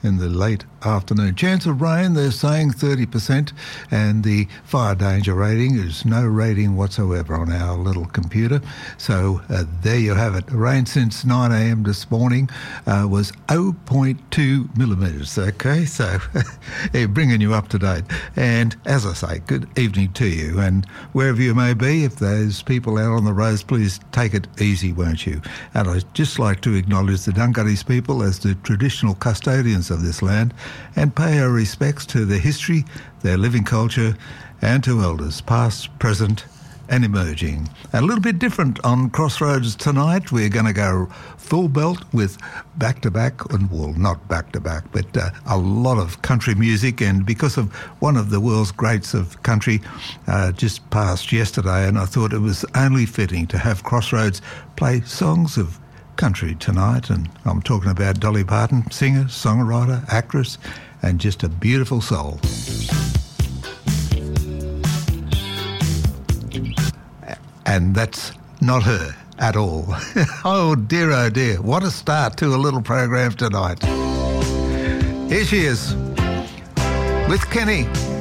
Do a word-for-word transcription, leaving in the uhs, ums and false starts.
in the late afternoon. Chance of rain, they're saying thirty percent, and the fire danger rating is no rating whatsoever on our little computer. So uh, there you have it. Rain since nine a.m. this morning uh, was zero point two millimetres, okay? So yeah, bringing you up to date. And as I say, good evening to you. And wherever you may be, if those people out on the roads, please take it easy, won't you? And I'd just like to acknowledge the Dunghuttese people as the traditional custodians of this land and pay our respects to their history, their living culture, and to elders, past, present, and emerging. A little bit different on Crossroads tonight. We're going to go full belt with back-to-back, and well, not back-to-back, but uh, a lot of country music. And because of one of the world's greats of country uh, just passed yesterday, and I thought it was only fitting to have Crossroads play songs of country tonight. And I'm talking about Dolly Parton, singer, songwriter, actress, and just a beautiful soul. And that's not her at all. Oh dear, oh dear. What a start to a little program tonight. Here she is with Kenny.